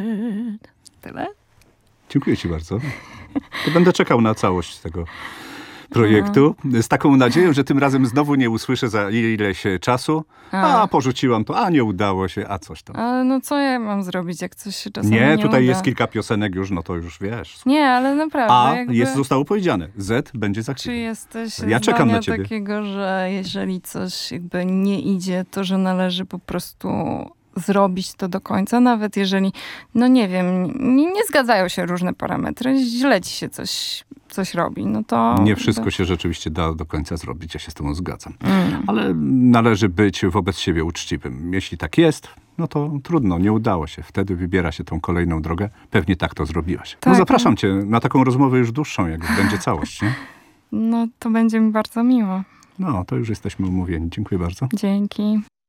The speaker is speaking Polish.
Tyle? Dziękuję ci bardzo. To będę czekał na całość tego projektu. Z taką nadzieją, że tym razem znowu nie usłyszę za ileś czasu. Porzuciłam to, nie udało się, coś tam. Ale no co ja mam zrobić, jak coś się czasami Nie, nie tutaj uda? jest kilka piosenek już, no to już wiesz. Nie, ale naprawdę. Zostało powiedziane. Z będzie za Czy chwilę. jesteś Ja czekam na ciebie. takiego, że jeżeli coś jakby nie idzie, to że należy po prostu zrobić to do końca, nawet jeżeli, no nie wiem, nie zgadzają się różne parametry, źle ci się coś robi, no to... Nie wszystko się rzeczywiście da do końca zrobić, ja się z tobą zgadzam. Ale należy być wobec siebie uczciwym. Jeśli tak jest, no to trudno, nie udało się. Wtedy wybiera się tą kolejną drogę. Pewnie tak to zrobiłaś. Tak. No zapraszam cię na taką rozmowę już dłuższą, jak będzie całość, nie? No to będzie mi bardzo miło. No, to już jesteśmy umówieni. Dziękuję bardzo. Dzięki.